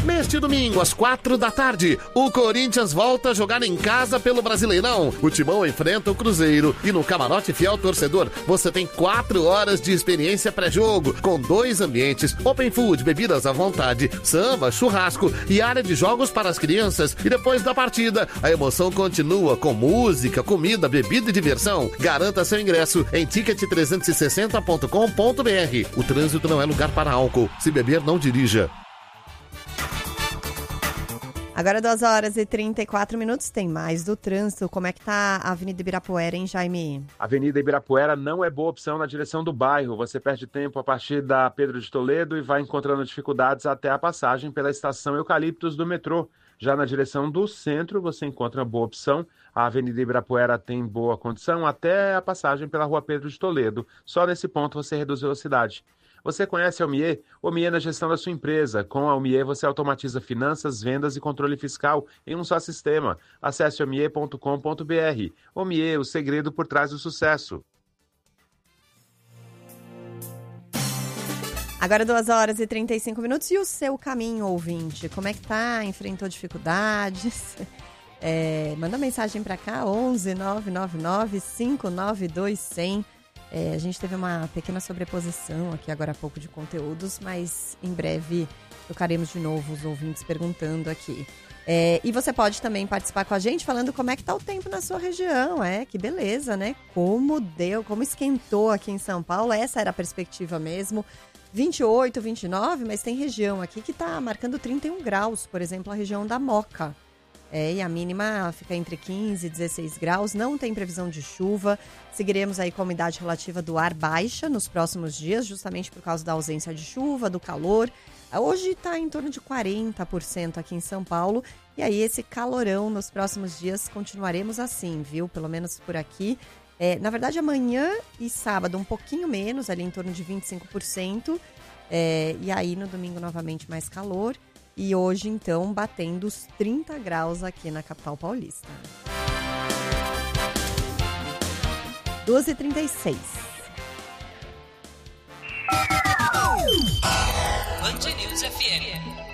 Neste domingo, às 4 da tarde, o Corinthians volta a jogar em casa pelo Brasileirão. O Timão enfrenta o Cruzeiro e no Camarote Fiel Torcedor você tem 4 horas de experiência pré-jogo, com 2 ambientes, open food, bebidas à vontade, samba, churrasco e área de jogos para as crianças. E depois da partida, a emoção continua com música, comida, bebida e diversão. Garanta seu ingresso em ticket360.com.br. O trânsito não é lugar para álcool. Se beber, não dirija. Agora 2h34, tem mais do trânsito. Como é que tá a Avenida Ibirapuera, hein, Jaime? A Avenida Ibirapuera não é boa opção na direção do bairro. Você perde tempo a partir da Pedro de Toledo e vai encontrando dificuldades até a passagem pela estação Eucaliptos do metrô. Já na direção do centro, você encontra boa opção. A Avenida Ibirapuera tem boa condição até a passagem pela Rua Pedro de Toledo. Só nesse ponto você reduz velocidade. Você conhece a Almier? Almier na gestão da sua empresa. Com a Almier você automatiza finanças, vendas e controle fiscal em um só sistema. Acesse almier.com.br. Almier, o segredo por trás do sucesso. Agora 2h35 e o seu caminho, ouvinte? Como é que tá? Enfrentou dificuldades? Manda mensagem para cá, 11 999 592 100. A gente teve uma pequena sobreposição aqui agora há pouco de conteúdos, mas em breve tocaremos de novo os ouvintes perguntando aqui. E você pode também participar com a gente falando como é que tá o tempo na sua região. Que beleza, né? Como esquentou aqui em São Paulo. Essa era a perspectiva mesmo. 28, 29, mas tem região aqui que tá marcando 31 graus, por exemplo, a região da Moca. E a mínima fica entre 15 e 16 graus, não tem previsão de chuva. Seguiremos aí com a umidade relativa do ar baixa nos próximos dias, justamente por causa da ausência de chuva, do calor. Hoje está em torno de 40% aqui em São Paulo. E aí esse calorão nos próximos dias continuaremos assim, viu? Pelo menos por aqui. Na verdade, amanhã e sábado um pouquinho menos, ali em torno de 25%. E aí no domingo novamente mais calor. E hoje, então, batendo os 30 graus aqui na capital paulista. 2h36. Band News FM.